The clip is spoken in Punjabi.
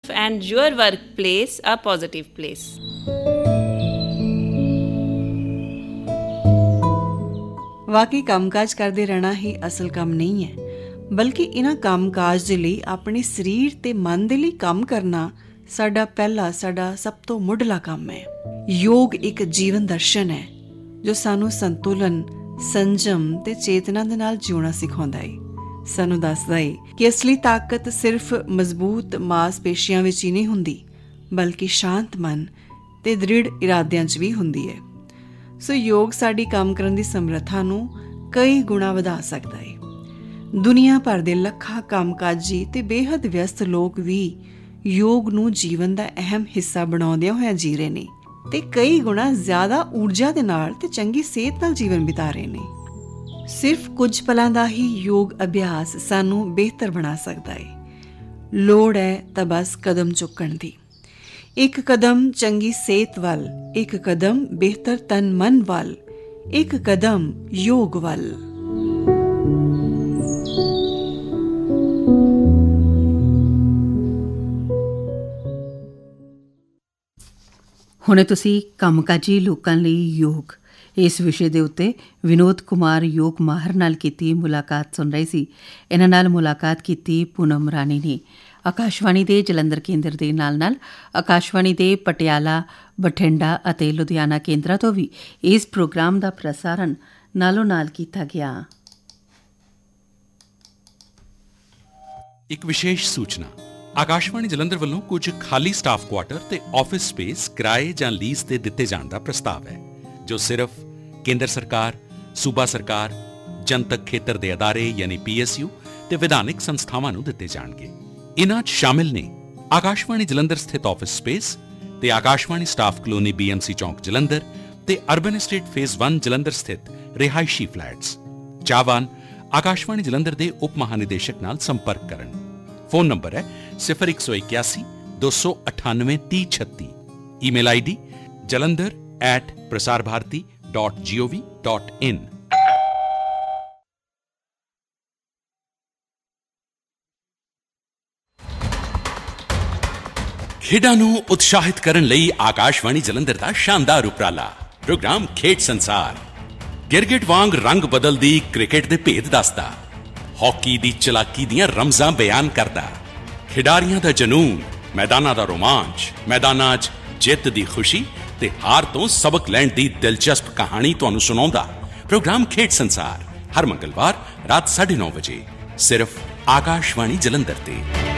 and your workplace a positive place. ਵਾਕਈ ਕੰਮਕਾਜ ਕਰਦੇ ਰਹਿਣਾ ਹੀ ਅਸਲ ਕੰਮ ਨਹੀਂ ਹੈ, ਬਲਕਿ ਇਹਨਾਂ ਕੰਮਕਾਜ ਦੇ ਲਈ ਆਪਣੇ ਸਰੀਰ ਤੇ ਮਨ ਦੇ ਲਈ ਕੰਮ ਕਰਨਾ ਸਾਡਾ ਸਭ ਤੋਂ ਮੁੱਢਲਾ ਕੰਮ ਹੈ। ਯੋਗ ਇੱਕ ਜੀਵਨ ਦਰਸ਼ਨ ਹੈ ਜੋ ਸਾਨੂੰ ਸੰਤੁਲਨ, ਸੰਜਮ ਤੇ ਚੇਤਨਾ ਦੇ ਨਾਲ ਜਿਉਣਾ ਸਿਖਾਉਂਦਾ ਹੈ। ਸਾਨੂੰ ਦੱਸਦਾ ਹੈ ਕਿ ਅਸਲੀ ਤਾਕਤ ਸਿਰਫ ਮਜ਼ਬੂਤ ਮਾਸਪੇਸ਼ੀਆਂ ਵਿੱਚ ਹੀ ਨਹੀਂ ਹੁੰਦੀ, ਬਲਕਿ ਸ਼ਾਂਤ ਮਨ ਤੇ ਦ੍ਰਿੜ ਇਰਾਦਿਆਂ 'ਚ ਵੀ ਹੁੰਦੀ ਹੈ। ਸੋ ਯੋਗ ਸਾਡੀ ਕੰਮ ਕਰਨ ਦੀ ਸਮਰੱਥਾ ਨੂੰ ਕਈ ਗੁਣਾ ਵਧਾ ਸਕਦਾ ਹੈ। ਦੁਨੀਆ ਭਰ ਦੇ ਲੱਖਾਂ ਕੰਮਕਾਜੀ ਤੇ ਬੇਹੱਦ ਵਿਅਸਤ ਲੋਕ ਵੀ ਯੋਗ ਨੂੰ ਜੀਵਨ ਦਾ ਅਹਿਮ ਹਿੱਸਾ ਬਣਾਉਂਦਿਆਂ ਹੋਇਆਂ ਜੀ ਰਹੇ ਨੇ ਤੇ ਕਈ ਗੁਣਾ ਜ਼ਿਆਦਾ ਊਰਜਾ ਦੇ ਨਾਲ ਤੇ ਚੰਗੀ ਸਿਹਤ ਨਾਲ ਜੀਵਨ ਬਿਤਾ ਰਹੇ ਨੇ। ਸਿਰਫ ਕੁਝ ਪਲਾਂ ਦਾ ਹੀ ਯੋਗ ਅਭਿਆਸ ਸਾਨੂੰ ਬਿਹਤਰ ਬਣਾ ਸਕਦਾ ਹੈ। ਲੋੜ ਹੈ ਤਾਂ ਬਸ ਕਦਮ ਚੁੱਕਣ ਦੀ। ਇੱਕ ਕਦਮ ਚੰਗੀ ਸਿਹਤ ਵੱਲ, ਇੱਕ ਕਦਮ ਬਿਹਤਰ ਤਨ ਮਨ ਵੱਲ, ਇੱਕ ਕਦਮ ਯੋਗ ਵੱਲ। ਹੁਣੇ ਤੁਸੀਂ ਕੰਮਕਾਜੀ ਲੋਕਾਂ ਲਈ ਯੋਗ ਇਸ ਵਿਸ਼ੇ ਦੇ ਉੱਤੇ ਵਿਨੋਦ ਕੁਮਾਰ ਯੋਗ ਮਾਹਰ ਨਾਲ ਕੀਤੀ ਮੁਲਾਕਾਤ ਸੁਣ ਰਹੇ ਸੀ। ਇਹਨਾਂ ਨਾਲ ਮੁਲਾਕਾਤ ਕੀਤੀ ਪੂਨਮ ਰਾਣੀ ਨੇ। ਆਕਾਸ਼ਵਾਣੀ ਦੇ ਜਲੰਧਰ ਕੇਂਦਰ ਦੇ ਨਾਲ ਆਕਾਸ਼ਵਾਣੀ ਦੇ ਪਟਿਆਲਾ, ਬਠਿੰਡਾ ਅਤੇ ਲੁਧਿਆਣਾ ਕੇਂਦਰਾਂ ਤੋਂ ਵੀ ਇਸ ਪ੍ਰੋਗਰਾਮ ਦਾ ਪ੍ਰਸਾਰਣ ਨਾਲੋਂ ਨਾਲ ਕੀਤਾ ਗਿਆ। ਇੱਕ ਵਿਸ਼ੇਸ਼ ਸੂਚਨਾ, ਆਕਾਸ਼ਵਾਣੀ ਜਲੰਧਰ ਵੱਲੋਂ ਕੁਝ ਖਾਲੀ ਸਟਾਫ ਕੁਆਟਰ ਤੇ ਆਫਿਸ ਸਪੇਸ ਕਿਰਾਏ ਜਾਂ ਲੀਜ਼ ਤੇ ਦਿੱਤੇ ਜਾਣ ਦਾ ਪ੍ਰਸਤਾਵ ਹੈ, ਜੋ ਸਿਰਫ ਕੇਂਦਰ ਸਰਕਾਰ, ਸੂਬਾ ਸਰਕਾਰ, ਜਨਤਕ ਖੇਤਰ ਦੇ ਅਦਾਰੇ ਯਾਨੀ PSU ਤੇ ਵਿਧਾਨਿਕ ਸੰਸਥਾਵਾਂ ਨੂੰ ਦਿੱਤੇ ਜਾਣਗੇ। ਇਨ੍ਹਾਂ 'ਚ ਸ਼ਾਮਿਲ ਨੇ ਆਕਾਸ਼ਵਾਣੀ ਜਲੰਧਰ ਸਥਿਤ ਆਫਿਸ ਸਪੇਸ ਤੇ ਆਕਾਸ਼ਵਾਣੀ ਸਟਾਫ ਕਲੋਨੀ BMC ਚੌਂਕ ਜਲੰਧਰ ਤੇ ਅਰਬਨ ਐਸਟੇਟ ਫੇਜ਼ 1 ਜਲੰਧਰ ਸਥਿਤ ਰਿਹਾਇਸ਼ੀ ਫਲੈਟਸ। ਚਾਹਵਾਨ ਆਕਾਸ਼ਵਾਣੀ ਜਲੰਧਰ ਦੇ ਉਪ ਮਹਾਨਿਦੇਸ਼ਕ ਨਾਲ ਸੰਪਰਕ ਕਰਨ। ਫੋਨ ਨੰਬਰ ਹੈ 0181 298 3036। Email ID jalandhar@prasarbharati.gov.in। ਖੇਡਾਂ ਨੂੰ ਉਤਸ਼ਾਹਿਤ ਕਰਨ ਲਈ ਆਕਾਸ਼ਵਾਣੀ ਜਲੰਧਰ ਦਾ ਸ਼ਾਨਦਾਰ ਉਪਰਾਲਾ ਪ੍ਰੋਗਰਾਮ ਖੇਡ ਸੰਸਾਰ ਗਿਰਗਿਟ ਵਾਂਗ ਰੰਗ ਬਦਲਦੀ ਕ੍ਰਿਕਟ ਦੇ ਭੇਦ ਦੱਸਦਾ, ਹਾਕੀ ਦੀ ਚਲਾਕੀ ਦੀਆਂ ਰਮਜ਼ਾਂ ਬਿਆਨ ਕਰਦਾ, ਖਿਡਾਰੀਆਂ ਦਾ ਜਨੂੰਨ, ਮੈਦਾਨਾਂ ਦਾ ਰੋਮਾਂਚ, ਮੈਦਾਨਾਂ 'ਚ ਜਿੱਤ ਦੀ ਖੁਸ਼ੀ ਤੇ ਹਾਰ ਤੋਂ ਸਬਕ ਲੈਣ ਦੀ ਦਿਲਚਸਪ ਕਹਾਣੀ ਤੁਹਾਨੂੰ ਸੁਣਾਉਂਦਾ ਪ੍ਰੋਗਰਾਮ ਖੇਡ ਸੰਸਾਰ ਹਰ ਮੰਗਲਵਾਰ ਰਾਤ 9:30 ਵਜੇ ਸਿਰਫ ਆਕਾਸ਼ਵਾਣੀ ਜਲੰਧਰ ਤੇ।